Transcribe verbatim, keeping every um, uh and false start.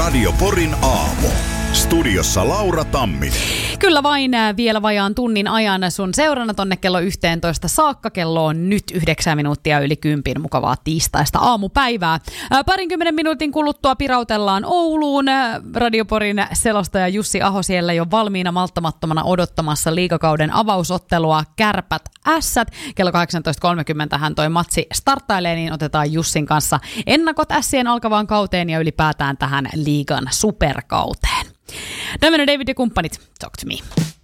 Radio Porin aamu. Studiossa Laura Tamminen. Kyllä vain vielä vajaan tunnin ajan sun seurana tonne kello yhteentoista saakka. Kello on nyt yhdeksän minuuttia yli kympin. Mukavaa tiistaista aamupäivää. Parinkymmenen minuutin kuluttua pirautellaan Ouluun. Radio Porin selostaja Jussi Aho siellä jo valmiina malttamattomana odottamassa liigakauden avausottelua Kärpät Ässät. Kello kahdeksantoista kolmekymmentä hän toi matsi starttailee, niin otetaan Jussin kanssa ennakot Ässien alkavaan kauteen ja ylipäätään tähän liigan superkauteen. Diamond David ja kumppanit, talk to me.